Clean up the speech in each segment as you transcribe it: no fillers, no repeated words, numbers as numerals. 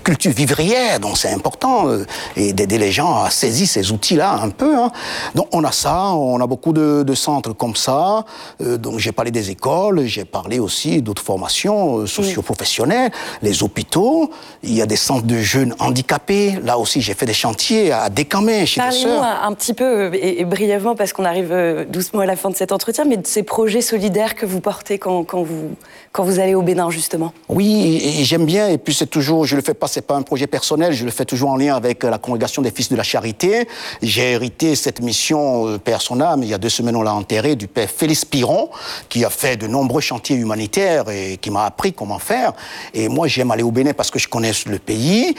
culture vivrière, donc c'est important, et d'aider les gens à saisir ces outils-là un peu. Hein. Donc on a ça, on a beaucoup de centres comme ça. Donc j'ai parlé des écoles, j'ai parlé aussi d'autres formations socio-professionnelles, les hôpitaux. Il y a des centres de jeunes handicapés. Là aussi, j'ai fait des chantiers à Décamé, chez des sœurs. Parlez-nous un petit peu, et brièvement, parce qu'on arrive doucement à la fin de cet entretien, mais de ces projets solidaires que vous portez quand vous allez au Bénin, justement. Oui, et j'aime bien, et puis c'est toujours, je le fais pas, c'est pas un projet personnel, je le fais toujours en lien avec la congrégation des Fils de la Charité. J'ai hérité cette mission, père son âme, il y a 2 semaines on l'a enterré, du père Félix Piron, qui a fait de nombreux chantiers humanitaires et qui m'a appris comment faire. Et moi, j'aime aller au Bénin parce que je connais le pays.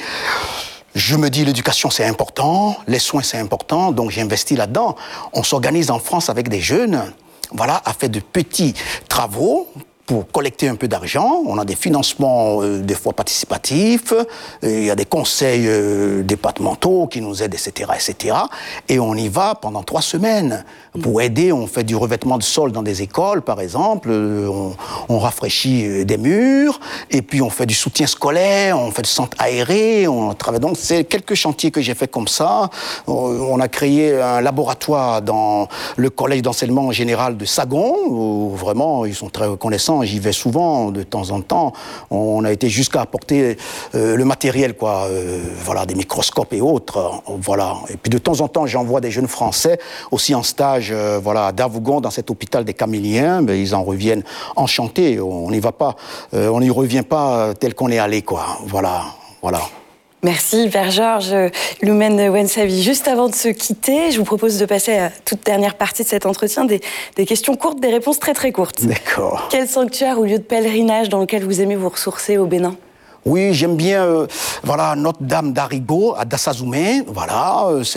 Je me dis, l'éducation, c'est important, les soins, c'est important, donc j'ai investi là-dedans. On s'organise en France avec des jeunes, voilà, à faire de petits travaux pour collecter un peu d'argent. On a des financements, des fois participatifs, il y a des conseils départementaux qui nous aident, etc., etc. Et on y va pendant 3 semaines pour aider. On fait du revêtement de sol dans des écoles, par exemple. On rafraîchit des murs. Et puis, on fait du soutien scolaire. On fait du centre aéré. On travaille. Donc, c'est quelques chantiers que j'ai fait comme ça. On a créé un laboratoire dans le collège d'enseignement général de Sagon, où vraiment, ils sont très reconnaissants. J'y vais souvent, de temps en temps. On a été jusqu'à apporter le matériel, quoi. Voilà, des microscopes et autres. Voilà. Et puis de temps en temps, j'envoie des jeunes Français aussi en stage, voilà, à Davougon, dans cet hôpital des Caméliens. Ben, ils en reviennent enchantés. On n'y va pas, on n'y revient pas tel qu'on est allé, quoi. Voilà, voilà. Merci, Père Georges Loumen Wensavi. Juste avant de se quitter, je vous propose de passer à toute dernière partie de cet entretien, des questions courtes, des réponses très très courtes. D'accord. Quel sanctuaire ou lieu de pèlerinage dans lequel vous aimez vous ressourcer au Bénin ? Oui, j'aime bien, voilà, Notre-Dame d'Arigo à Dassazoumé. Voilà, c'est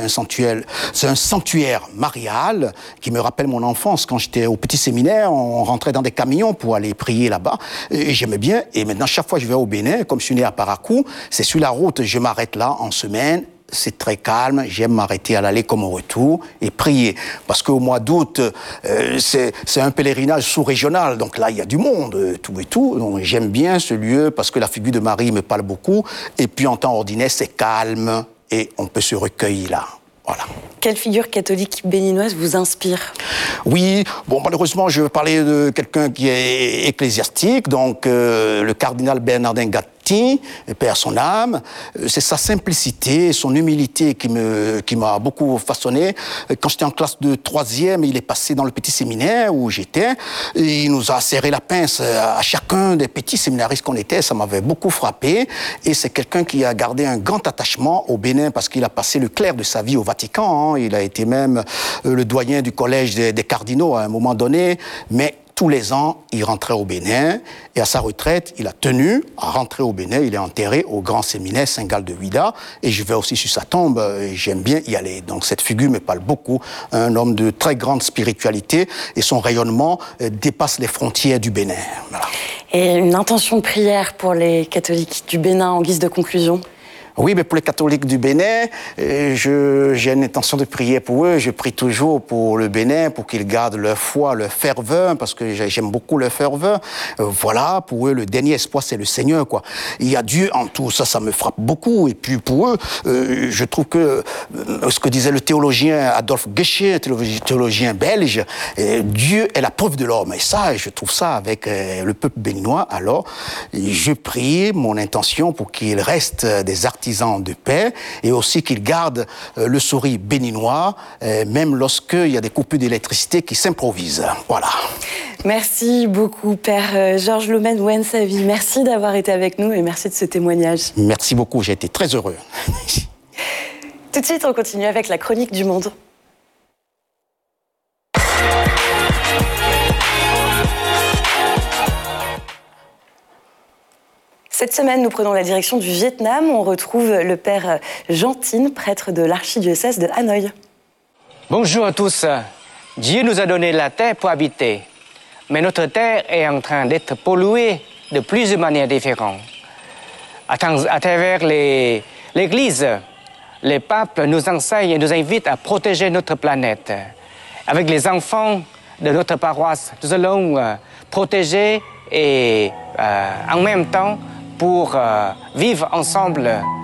un sanctuaire marial qui me rappelle mon enfance. Quand j'étais au petit séminaire, on rentrait dans des camions pour aller prier là-bas. Et j'aimais bien. Et maintenant, chaque fois que je vais au Bénin, comme je suis né à Parakou, c'est sur la route, je m'arrête là en semaine. C'est très calme, j'aime m'arrêter à l'aller comme au retour et prier. Parce qu'au mois d'août, c'est un pèlerinage sous-régional, donc là, il y a du monde, tout et tout. Donc j'aime bien ce lieu parce que la figure de Marie me parle beaucoup. Et puis en temps ordinaire, c'est calme et on peut se recueillir là. Voilà. Quelle figure catholique béninoise vous inspire ? Oui, bon, malheureusement, je vais parler de quelqu'un qui est ecclésiastique, donc le cardinal Bernardin Gatti, père son âme. C'est sa simplicité, son humilité qui m'a beaucoup façonné. Quand j'étais en classe de 3e, il est passé dans le petit séminaire où j'étais. Il nous a serré la pince à chacun des petits séminaristes qu'on était. Ça m'avait beaucoup frappé. Et c'est quelqu'un qui a gardé un grand attachement au Bénin parce qu'il a passé le clair de sa vie au Vatican. Hein. Il a été même le doyen du collège des cardinaux à un moment donné. Mais tous les ans, il rentrait au Bénin et à sa retraite, il a tenu à rentrer au Bénin. Il est enterré au grand séminaire Saint-Gall de Ouida et je vais aussi sur sa tombe. J'aime bien y aller. Donc cette figure me parle beaucoup. Un homme de très grande spiritualité et son rayonnement dépasse les frontières du Bénin. Voilà. Et une intention de prière pour les catholiques du Bénin en guise de conclusion ? Oui, mais pour les catholiques du Bénin, j'ai une intention de prier pour eux. Je prie toujours pour le Bénin, pour qu'ils gardent leur foi, leur ferveur, parce que j'aime beaucoup leur ferveur. Voilà, pour eux, le dernier espoir, c'est le Seigneur, quoi. Il y a Dieu en tout, ça me frappe beaucoup. Et puis pour eux, je trouve que ce que disait le théologien Adolphe Guéchet, théologien belge, Dieu est la preuve de l'homme. Et ça, je trouve ça avec le peuple béninois. Alors, je prie mon intention pour qu'il reste des artisans de paix et aussi qu'ils gardent le sourire béninois, même lorsqu'il y a des coupures d'électricité qui s'improvisent. Voilà. Merci beaucoup, Père Georges Loumen Wensavi. Merci d'avoir été avec nous et merci de ce témoignage. Merci beaucoup, j'ai été très heureux. Tout de suite, on continue avec la chronique du monde. Cette semaine, nous prenons la direction du Vietnam. On retrouve le père Jean Tin, prêtre de l'archidiocèse de Hanoï. Bonjour à tous. Dieu nous a donné la terre pour habiter. Mais notre terre est en train d'être polluée de plusieurs manières différentes. À travers l'Église, les papes nous enseignent et nous invitent à protéger notre planète. Avec les enfants de notre paroisse, nous allons protéger et en même temps pour vivre ensemble